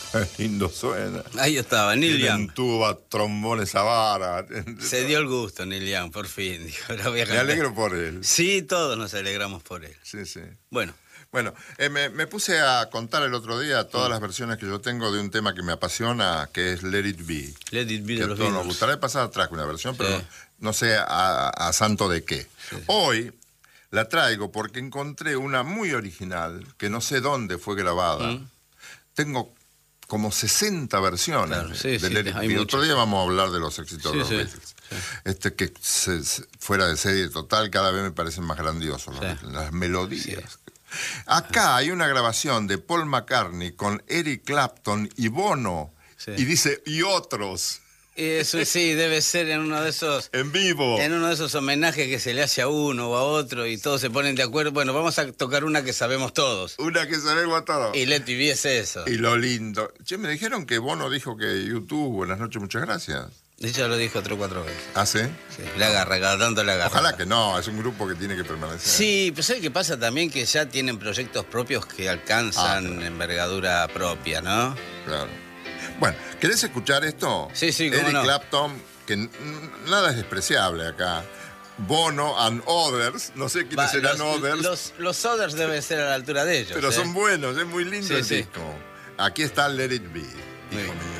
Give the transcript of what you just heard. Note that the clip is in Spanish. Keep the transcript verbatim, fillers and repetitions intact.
Lindo suena. Ahí estaba, Neil Tienen Young. tuba, trombones a vara. Se dio el gusto, Neil Young, por fin. Dijo, ahora voy a Me cantar. alegro por él. Sí, todos nos alegramos por él. Sí, sí. Bueno. Bueno, eh, me, me puse a contar el otro día todas mm. las versiones que yo tengo de un tema que me apasiona, que es Let It Be. Let It Be que de a los todos Beatles. nos gustaría pasar atrás con una versión, Sí. pero no, no sé a, a santo de qué. Sí. Hoy la traigo porque encontré una muy original, que no sé dónde fue grabada. Mm. Tengo como sesenta versiones claro, sí, de sí, Let It Be. Otro día vamos a hablar de los éxitos sí, de los sí, Beatles. sí. Este que se, se, fuera de serie total, cada vez me parecen más grandiosos sí. los, las melodías. Sí. Acá hay una grabación de Paul McCartney con Eric Clapton y Bono. Sí. Y dice, y otros. Eso sí, debe ser en uno de esos... En vivo. En uno de esos homenajes que se le hace a uno o a otro y todos se ponen de acuerdo. Bueno, vamos a tocar una que sabemos todos. Una que sabemos todos. Y Let It Be es eso. Y lo lindo. Che, me dijeron que Bono dijo que YouTube, buenas noches, muchas gracias. Ella lo dijo tres o cuatro veces. ¿Ah, sí? Sí, le agarra, cada tanto le agarra. Ojalá que no, es un grupo que tiene que permanecer. Sí, pues ¿sabes qué pasa también? Que ya tienen proyectos propios que alcanzan ah, claro. envergadura propia, ¿no? Claro. Bueno, ¿querés escuchar esto? Sí, sí, cómo Eric no. Clapton, que nada es despreciable acá. Bono and Others, no sé quiénes Va, serán los, Others. Los, los Others deben ser a la altura de ellos. Pero ¿eh? son buenos, es muy lindo sí, el sí. disco. Aquí está Let It Be. Muy bien.